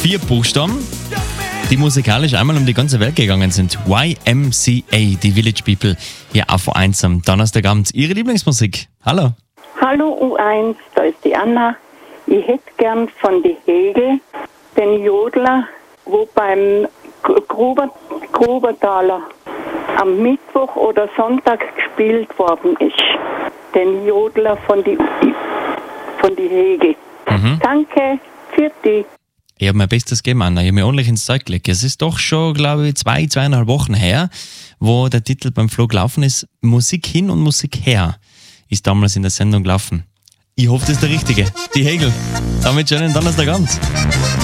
4 Buchstaben, die musikalisch einmal um die ganze Welt gegangen sind. YMCA, die Village People, hier auf U1 am Donnerstagabend. Ihre Lieblingsmusik. Hallo. Hallo U1, da ist die Anna. Ich hätte gern von die Hegel den Jodler, wo beim Grubertaler am Mittwoch oder Sonntag gespielt worden ist. Den Jodler von die Hegel. Danke, für die. Ich habe mein Bestes gegeben, Anna. Ich habe mich ordentlich ins Zeug gelegt. Es ist doch schon, glaube ich, 2,5 Wochen her, wo der Titel beim Flo gelaufen ist. Musik hin und Musik her ist damals in der Sendung gelaufen. Ich hoffe, das ist der Richtige. Die Hegel. Damit schönen Donnerstagabend.